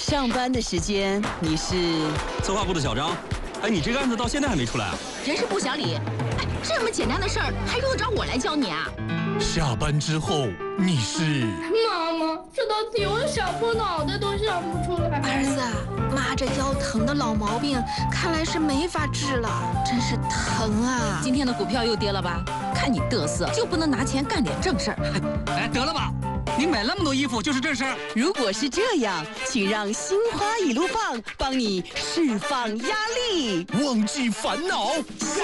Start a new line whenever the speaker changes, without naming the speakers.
上班的时间你是
策划部的小张。哎，你这个案子到现在还没出来啊？
人事部小李，哎，这么简单的事儿还用得着我来教你啊？
下班之后你是
妈妈，这道题我想破脑袋都想不出来。
儿子，妈这腰疼的老毛病看来是没法治了，真是疼啊！
今天的股票又跌了吧？看你嘚瑟，就不能拿钱干点正事儿？
哎，得了吧！你买那么多衣服就是正事儿。
如果是这样，请让心花一路放帮你释放压力，
忘记烦恼。